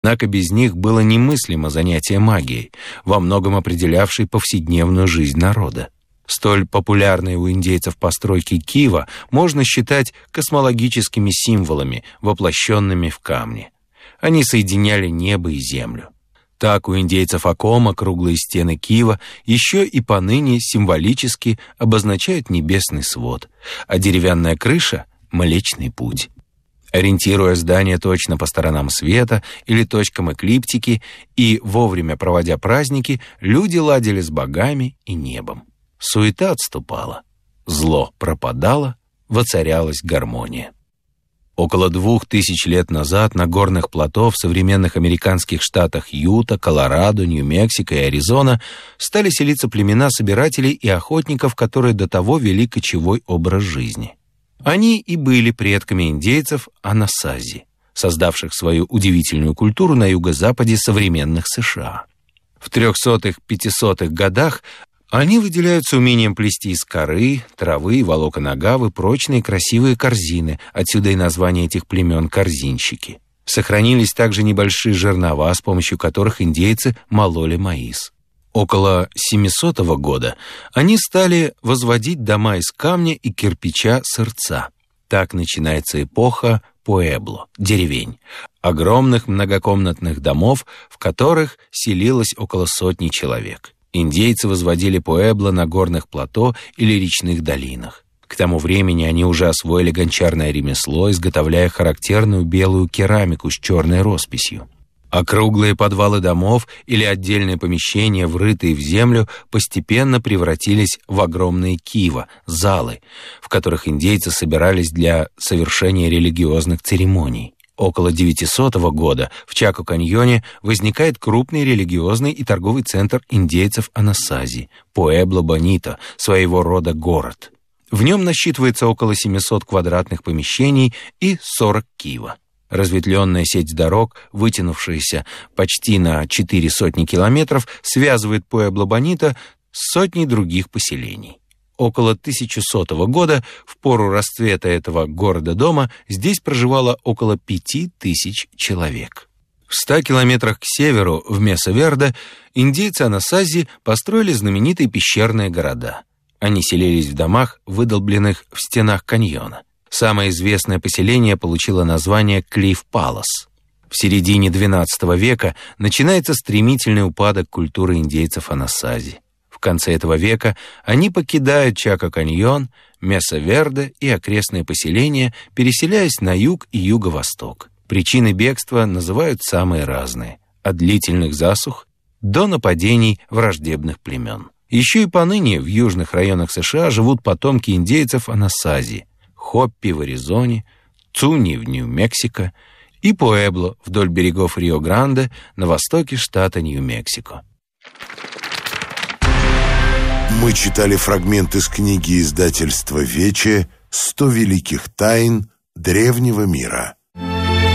Однако без них было немыслимо занятие магией, во многом определявшей повседневную жизнь народа. Столь популярные у индейцев постройки кива можно считать космологическими символами, воплощенными в камне. Они соединяли небо и землю. Так у индейцев Акома круглые стены кива еще и поныне символически обозначают небесный свод, а деревянная крыша — Млечный Путь. Ориентируя здание точно по сторонам света или точкам эклиптики и вовремя проводя праздники, люди ладили с богами и небом. Суета отступала, зло пропадало, воцарялась гармония. Около 2000 лет назад на горных плато в современных американских штатах Юта, Колорадо, Нью-Мексико и Аризона стали селиться племена собирателей и охотников, которые до того вели кочевой образ жизни. Они и были предками индейцев Анасази, создавших свою удивительную культуру на юго-западе современных США. В 300-500-х годах они выделяются умением плести из коры, травы и волокон агавы прочные красивые корзины, отсюда и название этих племен корзинщики. Сохранились также небольшие жернова, с помощью которых индейцы мололи маис. Около 700 года они стали возводить дома из камня и кирпича сырца. Так начинается эпоха Пуэбло, деревень, огромных многокомнатных домов, в которых селилось около 100 человек. Индейцы возводили пуэбло на горных плато или речных долинах. К тому времени они уже освоили гончарное ремесло, изготовляя характерную белую керамику с черной росписью. Округлые подвалы домов или отдельные помещения, врытые в землю, постепенно превратились в огромные кива, залы, в которых индейцы собирались для совершения религиозных церемоний. Около 900 года в Чако-каньоне возникает крупный религиозный и торговый центр индейцев Анасази, Пуэбло-Бонито, своего рода город. В нем насчитывается около 700 квадратных помещений и 40 кива. Разветвленная сеть дорог, вытянувшаяся почти на 400 километров, связывает Пуэбло-Бонито с сотней других поселений. Около 1100 года, в пору расцвета этого города-дома, здесь проживало около 5000 человек. В 100 километрах к северу, в Месо-Верде, индейцы Анасази построили знаменитые пещерные города. Они селились в домах, выдолбленных в стенах каньона. Самое известное поселение получило название Клифф-Палас. В середине XII века начинается стремительный упадок культуры индейцев Анасази. В конце этого века они покидают Чако-каньон, Месо-Верде и окрестные поселения, переселяясь на юг и юго-восток. Причины бегства называют самые разные, от длительных засух до нападений враждебных племен. Еще и поныне в южных районах США живут потомки индейцев Анасази, Хоппи в Аризоне, Цуни в Нью-Мексико и Пуэбло вдоль берегов Рио-Гранде на востоке штата Нью-Мексико. Мы читали фрагмент из книги издательства «Вече. 100 великих тайн древнего мира».